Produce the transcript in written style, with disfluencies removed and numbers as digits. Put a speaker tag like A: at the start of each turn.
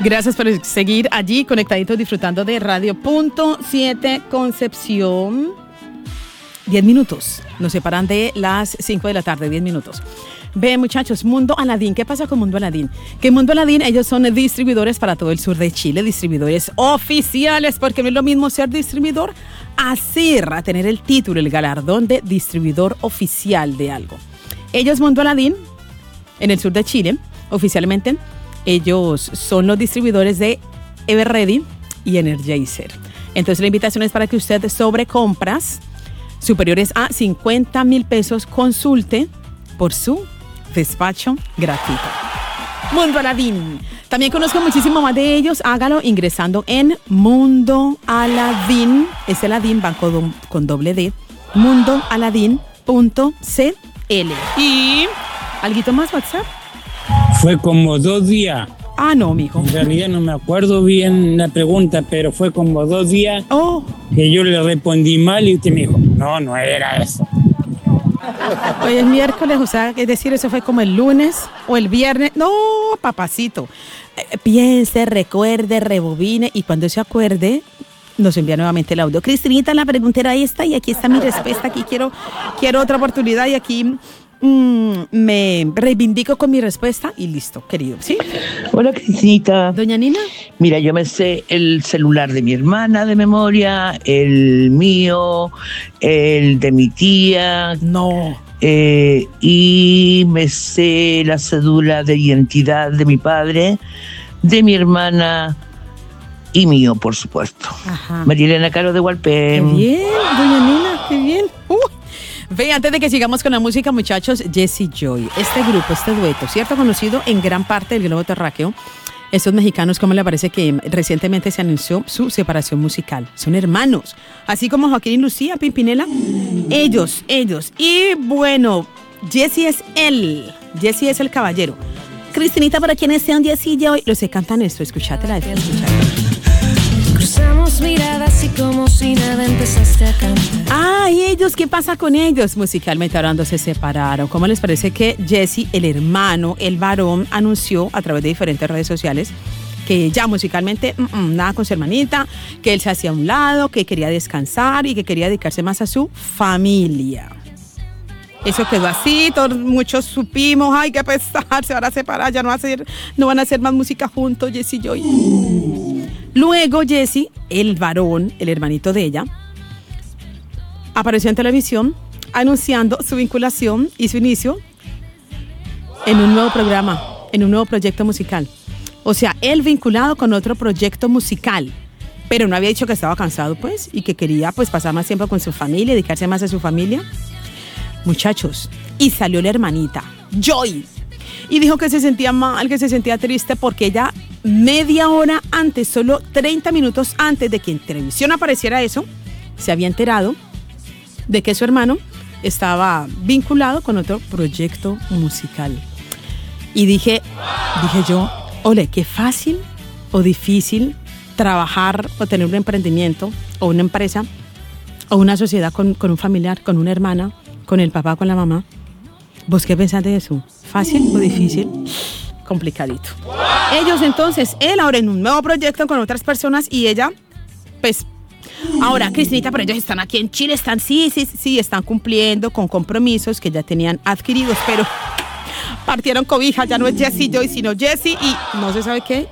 A: Gracias por seguir allí conectaditos disfrutando de Radio Punto 7 Concepción. 10 minutos. Nos separan de las 5 de la tarde, 10 minutos. Ve, muchachos, Mundo Aladín. ¿Qué pasa con Mundo Aladín? Que Mundo Aladín, ellos son distribuidores para todo el sur de Chile, distribuidores oficiales, porque no es lo mismo ser distribuidor a tener el título, el galardón de distribuidor oficial de algo. Ellos, Mundo Aladín, en el sur de Chile, oficialmente, ellos son los distribuidores de Everready y Energizer. Entonces la invitación es para que usted sobre compras superiores a 50,000 pesos consulte por su despacho gratuito. Mundo Aladín. También conozco muchísimo más de ellos. Hágalo ingresando en Mundo Aladín. Es Aladín, banco con doble D. mundoaladin.cl. Y ¿alguito más, WhatsApp?
B: Fue como 2 días.
A: Ah, no, mijo.
B: En realidad no me acuerdo bien la pregunta, pero fue como 2 días que yo le respondí mal y usted me dijo, no era eso.
A: Hoy es miércoles, o sea, es decir, eso fue como el lunes o el viernes. No, papacito. Piense, recuerde, rebobine y cuando se acuerde, nos envía nuevamente el audio. Cristinita, la pregunta era esta y aquí está mi respuesta. Aquí quiero otra oportunidad y aquí me reivindico con mi respuesta y listo, querido. ¿Sí?
C: Hola, Cristinita.
A: Doña Nina.
C: Mira, yo me sé el celular de mi hermana de memoria, el mío, el de mi tía.
A: No.
C: Y me sé la cédula de identidad de mi padre, de mi hermana y mío, por supuesto.
A: Ajá.
C: María Elena Caro de Hualpén.
A: Qué bien, doña Nina, qué bien. Ve, antes de que sigamos con la música, muchachos, Jesse Joy, este grupo, este dueto, ¿cierto? Conocido en gran parte del globo terráqueo. Estos mexicanos, ¿cómo le parece que recientemente se anunció su separación musical? Son hermanos, así como Joaquín y Lucía Pimpinela. Ellos. Y bueno, Jesse es el caballero. Cristinita, ¿para quiénes sean Jesse Joy? Los que cantan esto, escúchatela.
D: Cruzamos miradas y como si nada empezaste a cantar.
A: Ah, ¿y ellos? ¿Qué pasa con ellos? Musicalmente hablando se separaron. ¿Cómo les parece que Jesse, el hermano, el varón, anunció a través de diferentes redes sociales que ya musicalmente nada con su hermanita, que él se hacía a un lado, que quería descansar y que quería dedicarse más a su familia? Eso quedó así, todos muchos supimos, ay, qué pesar, se van a separar, ya no van a hacer más música juntos, Jesse y yo. Luego Jesse, el varón, el hermanito de ella, apareció en televisión anunciando su vinculación y su inicio en un nuevo programa, en un nuevo proyecto musical. O sea, él vinculado con otro proyecto musical, pero no había dicho que estaba cansado, pues, y que quería, pues, pasar más tiempo con su familia, dedicarse más a su familia. Muchachos, y salió la hermanita, Joy, y dijo que se sentía mal, que se sentía triste porque ella media hora antes, solo 30 minutos antes de que en televisión apareciera eso, se había enterado de que su hermano estaba vinculado con otro proyecto musical. Y dije yo, ole, qué fácil o difícil trabajar o tener un emprendimiento o una empresa o una sociedad con un familiar, con una hermana, con el papá, con la mamá. ¿Vos qué pensás de eso? ¿Fácil o difícil? Complicadito. Ellos entonces, él ahora en un nuevo proyecto con otras personas y ella, pues, ahora, Cristinita, pero ellos están aquí en Chile, sí, están cumpliendo con compromisos que ya tenían adquiridos, pero partieron cobija, ya no es Jesse Joy, sino Jesse y no se sabe qué,